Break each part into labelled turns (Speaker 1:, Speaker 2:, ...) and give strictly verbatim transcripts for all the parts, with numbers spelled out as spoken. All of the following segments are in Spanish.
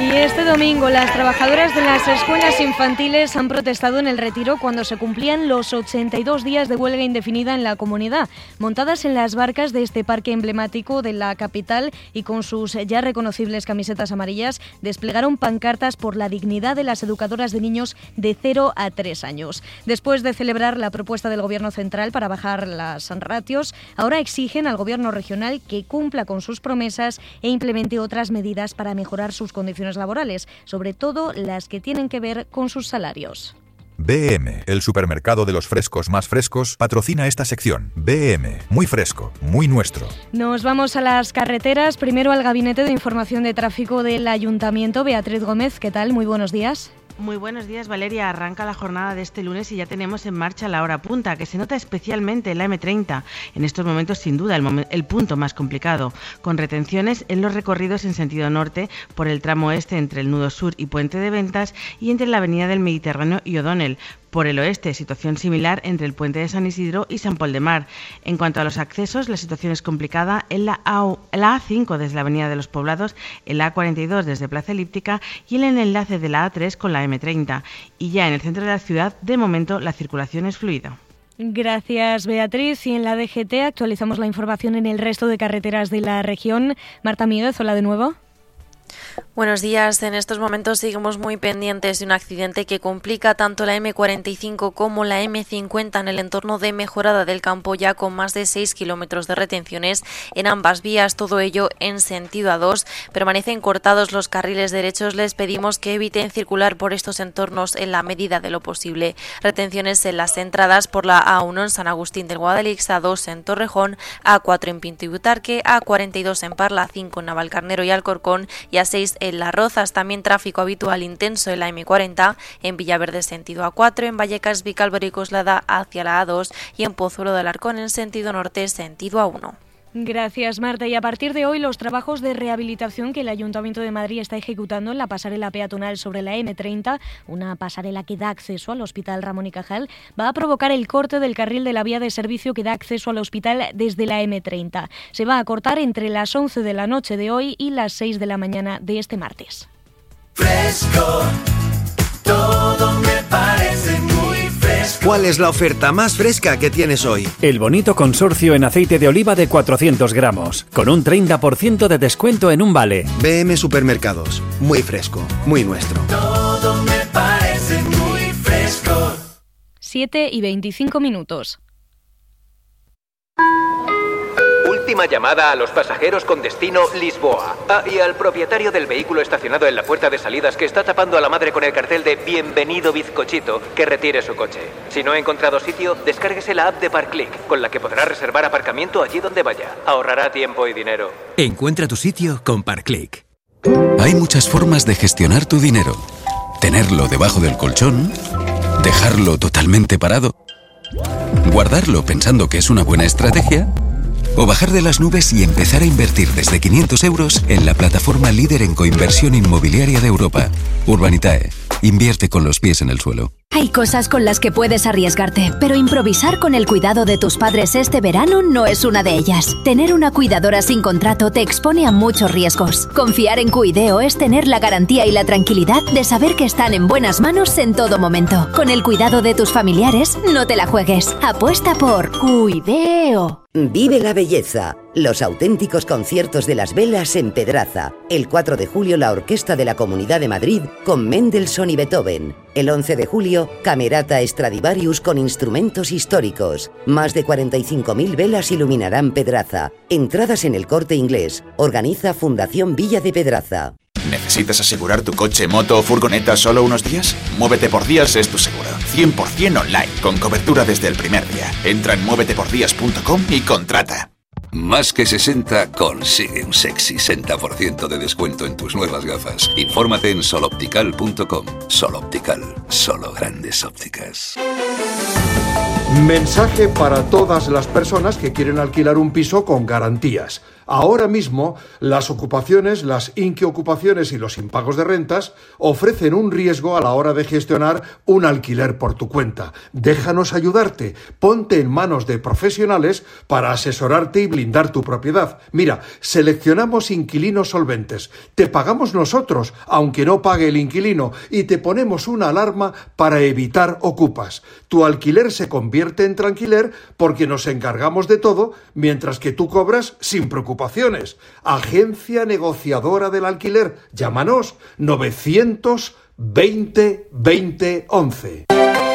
Speaker 1: Y este domingo las trabajadoras de las escuelas infantiles han protestado en el Retiro cuando se cumplían los ochenta y dos días de huelga indefinida en la comunidad. Montadas en las barcas de este parque emblemático de la capital y con sus ya reconocibles camisetas amarillas, desplegaron pancartas por la dignidad de las educadoras de niños de cero a tres años. Después de celebrar la propuesta del Gobierno central para bajar las ratios, ahora exigen al Gobierno regional que cumpla con sus promesas e implemente otras medidas para mejorar sus condiciones laborales, sobre todo las que tienen que ver con sus salarios.
Speaker 2: B M, el supermercado de los frescos más frescos, patrocina esta sección. B M, muy fresco, muy nuestro.
Speaker 1: Nos vamos a las carreteras, primero al Gabinete de Información de Tráfico del Ayuntamiento. Beatriz Gómez, ¿qué tal? Muy buenos días.
Speaker 3: Muy buenos días, Valeria. Arranca la jornada de este lunes y ya tenemos en marcha la hora punta, que se nota especialmente en la eme treinta. En estos momentos, sin duda, el, momen- el punto más complicado, con retenciones en los recorridos en sentido norte por el tramo este entre el nudo sur y Puente de Ventas y entre la avenida del Mediterráneo y O'Donnell. Por el oeste, situación similar entre el puente de San Isidro y San Pol de Mar. En cuanto a los accesos, la situación es complicada en la, A, la A cinco desde la Avenida de los Poblados, en la A cuarenta y dos desde Plaza Elíptica y en el enlace de la A tres con la eme treinta. Y ya en el centro de la ciudad, de momento, la circulación es fluida.
Speaker 1: Gracias, Beatriz. Y en la D G T actualizamos la información en el resto de carreteras de la región. Marta Míguez, hola de nuevo.
Speaker 4: Buenos días. En estos momentos seguimos muy pendientes de un accidente que complica tanto la eme cuarenta y cinco como la eme cincuenta en el entorno de Mejorada del Campo, ya con más de seis kilómetros de retenciones en ambas vías, todo ello en sentido A dos. Permanecen cortados los carriles derechos. Les pedimos que eviten circular por estos entornos en la medida de lo posible. Retenciones en las entradas por la A uno en San Agustín del Guadalix, A dos en Torrejón, A cuatro en Pinto y Butarque, A cuarenta y dos en Parla, A cinco en Navalcarnero y Alcorcón y A seis en Las Rozas. También tráfico habitual intenso en la eme cuarenta, en Villaverde sentido A cuatro, en Vallecas, Vicálvaro y Coslada hacia la A dos y en Pozuelo del Arcón en sentido norte sentido A uno.
Speaker 1: Gracias, Marta. Y a partir de hoy, los trabajos de rehabilitación que el Ayuntamiento de Madrid está ejecutando en la pasarela peatonal sobre la eme treinta, una pasarela que da acceso al Hospital Ramón y Cajal, va a provocar el corte del carril de la vía de servicio que da acceso al hospital desde la eme treinta. Se va a cortar entre las once de la noche de hoy y las seis de la mañana de este martes.
Speaker 5: Fresco, todo me parece muy fresco.
Speaker 6: ¿Cuál es la oferta más fresca que tienes hoy?
Speaker 7: El bonito consorcio en aceite de oliva de cuatrocientos gramos, con un treinta por ciento de descuento en un vale.
Speaker 6: B M Supermercados, muy fresco, muy nuestro.
Speaker 5: Todo me parece muy fresco.
Speaker 1: siete y veinticinco minutos.
Speaker 8: Última llamada a los pasajeros con destino Lisboa. Ah, y al propietario del vehículo estacionado en la puerta de salidas que está tapando a la madre con el cartel de Bienvenido Bizcochito, que retire su coche. Si no ha encontrado sitio, descárguese la app de Parkclick, con la que podrá reservar aparcamiento allí donde vaya. Ahorrará tiempo y dinero.
Speaker 9: Encuentra tu sitio con Parkclick. Hay muchas formas de gestionar tu dinero. Tenerlo debajo del colchón, dejarlo totalmente parado, guardarlo pensando que es una buena estrategia, o bajar de las nubes y empezar a invertir desde quinientos euros en la plataforma líder en coinversión inmobiliaria de Europa. Urbanitae. Invierte con los pies en el suelo.
Speaker 10: Hay cosas con las que puedes arriesgarte, pero improvisar con el cuidado de tus padres este verano no es una de ellas. Tener una cuidadora sin contrato te expone a muchos riesgos. Confiar en Cuideo es tener la garantía y la tranquilidad de saber que están en buenas manos en todo momento. Con el cuidado de tus familiares, no te la juegues. Apuesta por Cuideo.
Speaker 11: Vive la belleza. Los auténticos conciertos de las velas en Pedraza. El cuatro de julio la Orquesta de la Comunidad de Madrid con Mendelssohn y Beethoven. El once de julio, Camerata Stradivarius con instrumentos históricos. Más de cuarenta y cinco mil velas iluminarán Pedraza. Entradas en El Corte Inglés. Organiza Fundación Villa de Pedraza.
Speaker 12: ¿Necesitas asegurar tu coche, moto o furgoneta solo unos días? Muévete por días es tu seguro. cien por ciento online, con cobertura desde el primer día. Entra en muévete por días punto com y contrata.
Speaker 13: Más que sesenta consigue un sexy sesenta por ciento de descuento en tus nuevas gafas. Infórmate en soloptical punto com. Sol Optical, solo grandes ópticas.
Speaker 14: Mensaje para todas las personas que quieren alquilar un piso con garantías. Ahora mismo, las ocupaciones, las inquiocupaciones y los impagos de rentas ofrecen un riesgo a la hora de gestionar un alquiler por tu cuenta. Déjanos ayudarte. Ponte en manos de profesionales para asesorarte y blindar tu propiedad. Mira, seleccionamos inquilinos solventes. Te pagamos nosotros, aunque no pague el inquilino, y te ponemos una alarma para evitar ocupas. Tu alquiler se convierte en tranquiler porque nos encargamos de todo, mientras que tú cobras sin preocupaciones. Agencia negociadora del alquiler. Llámanos novecientos veinte veinte once.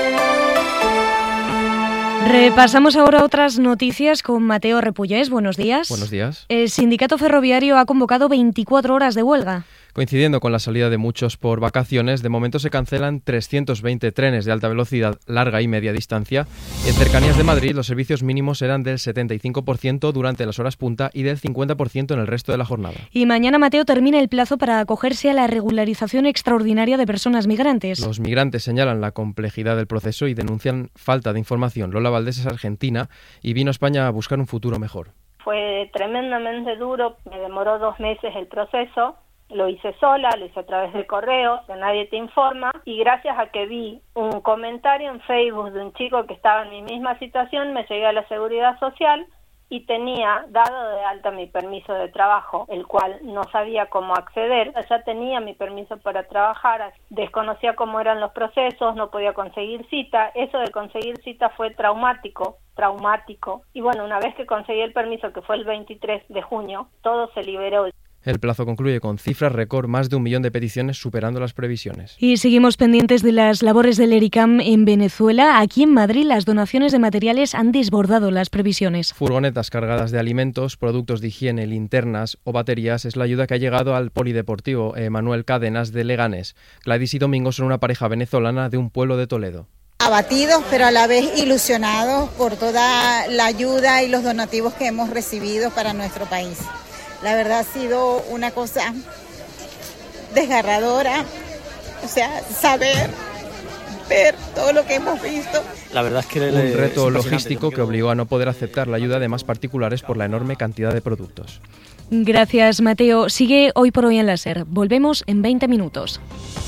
Speaker 1: Repasamos ahora otras noticias con Mateo Repullés. Buenos días.
Speaker 15: Buenos días.
Speaker 1: El sindicato ferroviario ha convocado veinticuatro horas de huelga.
Speaker 15: Coincidiendo con la salida de muchos por vacaciones, de momento se cancelan trescientos veinte trenes de alta velocidad, larga y media distancia. En cercanías de Madrid, los servicios mínimos eran del setenta y cinco por ciento durante las horas punta y del cincuenta por ciento en el resto de la jornada.
Speaker 1: Y mañana, Mateo, termina el plazo para acogerse a la regularización extraordinaria de personas migrantes.
Speaker 15: Los migrantes señalan la complejidad del proceso y denuncian falta de información. Lola Valdés es argentina y vino a España a buscar un futuro mejor.
Speaker 16: Fue tremendamente duro, me demoró dos meses el proceso. Lo hice sola, lo hice a través de correos, que nadie te informa, y gracias a que vi un comentario en Facebook de un chico que estaba en mi misma situación, me llegué a la Seguridad Social y tenía dado de alta mi permiso de trabajo, el cual no sabía cómo acceder. Ya tenía mi permiso para trabajar, desconocía cómo eran los procesos, no podía conseguir cita. Eso de conseguir cita fue traumático, traumático. Y bueno, una vez que conseguí el permiso, que fue el veintitrés de junio, todo se liberó.
Speaker 15: El plazo concluye con cifras récord, más de un millón de peticiones superando las previsiones.
Speaker 1: Y seguimos pendientes de las labores del ERICAM en Venezuela. Aquí en Madrid las donaciones de materiales han desbordado las previsiones.
Speaker 15: Furgonetas cargadas de alimentos, productos de higiene, linternas o baterías es la ayuda que ha llegado al polideportivo eh, Manuel Cádenas de Leganés. Gladys y Domingo son una pareja venezolana de un pueblo de Toledo.
Speaker 17: Abatidos, pero a la vez ilusionados por toda la ayuda y los donativos que hemos recibido para nuestro país. La verdad ha sido una cosa desgarradora, o sea, saber, ver todo lo que hemos visto.
Speaker 15: La verdad es que un reto logístico que obligó a no poder aceptar la ayuda de más particulares por la enorme cantidad de productos.
Speaker 1: Gracias, Mateo. Sigue Hoy por Hoy en la SER. Volvemos en veinte minutos.